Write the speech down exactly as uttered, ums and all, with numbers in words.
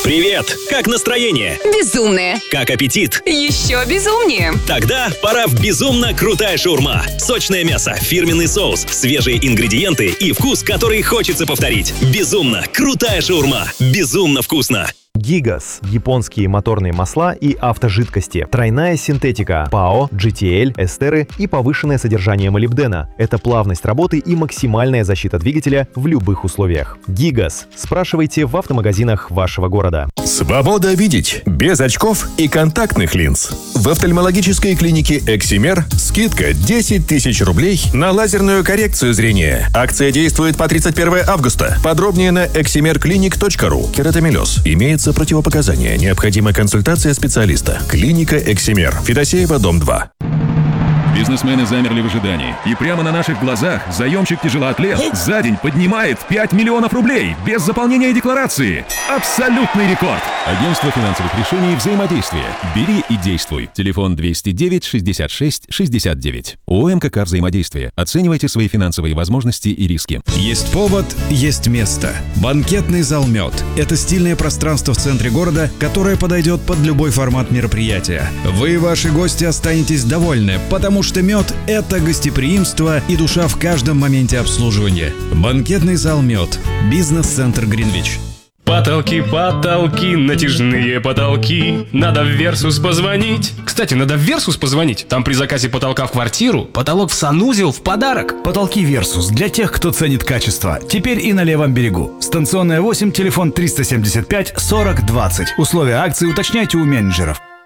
Привет! Как настроение? Безумное. Как аппетит? Еще безумнее. Тогда пора в безумно крутая шаурма. Сочное мясо, фирменный соус, свежие ингредиенты и вкус, который хочется повторить. Безумно крутая шаурма. Безумно вкусно. Гигаз, японские моторные масла и автожидкости, тройная синтетика, ПАО, джи ти эл, эстеры и повышенное содержание молибдена. Это плавность работы и максимальная защита двигателя в любых условиях. Гигаз. Спрашивайте в автомагазинах вашего города. Свобода видеть без очков и контактных линз. В офтальмологической клинике «Эксимер» скидка десять тысяч рублей на лазерную коррекцию зрения. Акция действует по тридцать первое августа. Подробнее на эксимер клиник точка ру. Кератомелез. Имеется противопоказания. Необходима консультация специалиста. Клиника «Эксимер». Федосеева, дом два. Бизнесмены замерли в ожидании. И прямо на наших глазах заемщик-тяжелоатлет за день поднимает пять миллионов рублей без заполнения декларации. Абсолютный рекорд! Агентство финансовых решений «Взаимодействие». Бери и действуй. Телефон двести девять шестьдесят шесть шестьдесят девять. ООО «МКК Взаимодействие». Оценивайте свои финансовые возможности и риски. Есть повод, есть место. Банкетный зал «Мед». Это стильное пространство в центре города, которое подойдет под любой формат мероприятия. Вы и ваши гости останетесь довольны, потому что «Мед» — это гостеприимство и душа в каждом моменте обслуживания. Банкетный зал «Мед». Бизнес-центр Гринвич. Потолки, потолки, натяжные потолки. Надо в Версус позвонить. Кстати, надо в Версус позвонить. Там при заказе потолка в квартиру потолок в санузел в подарок. Потолки Версус для тех, кто ценит качество. Теперь и на левом берегу. Станционная восемь, телефон триста семьдесят пять сорок двадцать. Условия акции уточняйте у менеджеров.